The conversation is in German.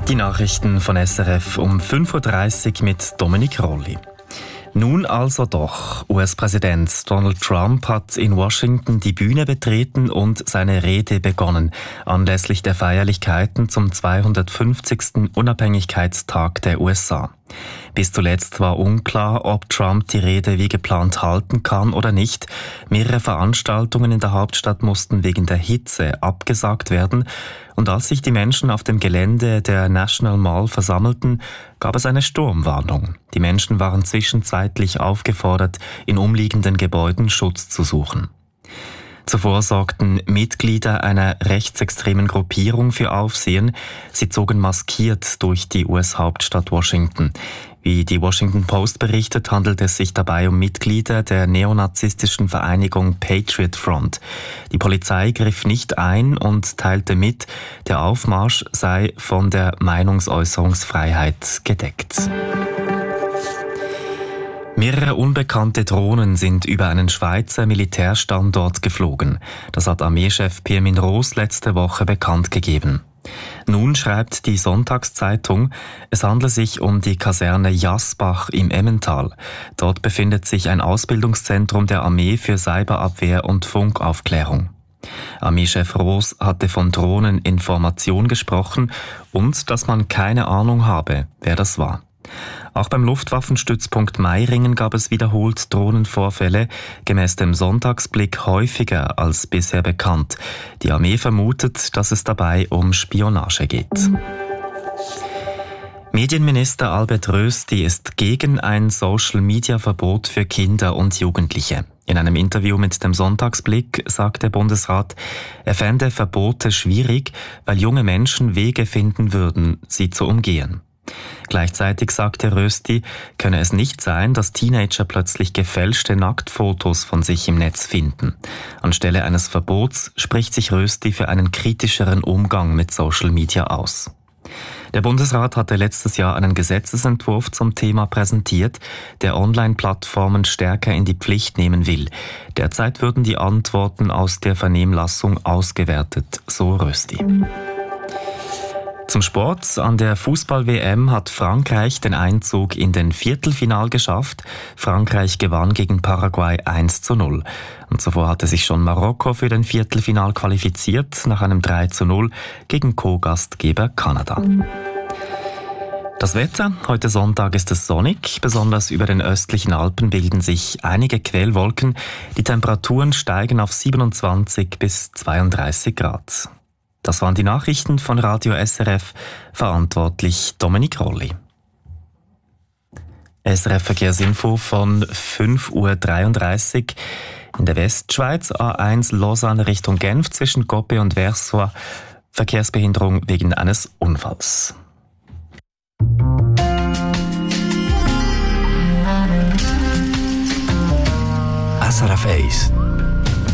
Die Nachrichten von SRF um 5.30 Uhr mit Dominik Rolli. Nun also doch. US-Präsident Donald Trump hat in Washington die Bühne betreten und seine Rede begonnen, anlässlich der Feierlichkeiten zum 250. Unabhängigkeitstag der USA. Bis zuletzt war unklar, ob Trump die Rede wie geplant halten kann oder nicht. Mehrere Veranstaltungen in der Hauptstadt mussten wegen der Hitze abgesagt werden. Und als sich die Menschen auf dem Gelände der National Mall versammelten, gab es eine Sturmwarnung. Die Menschen waren zwischenzeitlich aufgefordert, in umliegenden Gebäuden Schutz zu suchen. Zuvor sorgten Mitglieder einer rechtsextremen Gruppierung für Aufsehen. Sie zogen maskiert durch die US-Hauptstadt Washington. Wie die Washington Post berichtet, handelt es sich dabei um Mitglieder der neonazistischen Vereinigung Patriot Front. Die Polizei griff nicht ein und teilte mit, der Aufmarsch sei von der Meinungsäußerungsfreiheit gedeckt. Mehrere unbekannte Drohnen sind über einen Schweizer Militärstandort geflogen. Das hat Armeechef Pirmin Roos letzte Woche bekannt gegeben. Nun schreibt die Sonntagszeitung, es handle sich um die Kaserne Jasbach im Emmental. Dort befindet sich ein Ausbildungszentrum der Armee für Cyberabwehr und Funkaufklärung. Armeechef Roos hatte von Drohneninformation gesprochen und dass man keine Ahnung habe, wer das war. Auch beim Luftwaffenstützpunkt Meiringen gab es wiederholt Drohnenvorfälle, gemäß dem Sonntagsblick häufiger als bisher bekannt. Die Armee vermutet, dass es dabei um Spionage geht. Medienminister Albert Rösti ist gegen ein Social-Media-Verbot für Kinder und Jugendliche. In einem Interview mit dem Sonntagsblick sagt der Bundesrat, er fände Verbote schwierig, weil junge Menschen Wege finden würden, sie zu umgehen. Gleichzeitig sagte Rösti, könne es nicht sein, dass Teenager plötzlich gefälschte Nacktfotos von sich im Netz finden. Anstelle eines Verbots spricht sich Rösti für einen kritischeren Umgang mit Social Media aus. Der Bundesrat hatte letztes Jahr einen Gesetzesentwurf zum Thema präsentiert, der Online-Plattformen stärker in die Pflicht nehmen will. Derzeit würden die Antworten aus der Vernehmlassung ausgewertet, so Rösti. Zum Sport. An der Fußball-WM hat Frankreich den Einzug in den Viertelfinal geschafft. Frankreich gewann gegen Paraguay 1:0. Und zuvor hatte sich schon Marokko für den Viertelfinal qualifiziert, nach einem 3:0 gegen Co-Gastgeber Kanada. Das Wetter. Heute Sonntag ist es sonnig. Besonders über den östlichen Alpen bilden sich einige Quellwolken. Die Temperaturen steigen auf 27 bis 32 Grad. Das waren die Nachrichten von Radio SRF, verantwortlich Dominik Rolli. SRF Verkehrsinfo von 5.33 Uhr. In der Westschweiz A1 Lausanne Richtung Genf zwischen Coppet und Versoix. Verkehrsbehinderung wegen eines Unfalls. SRF 1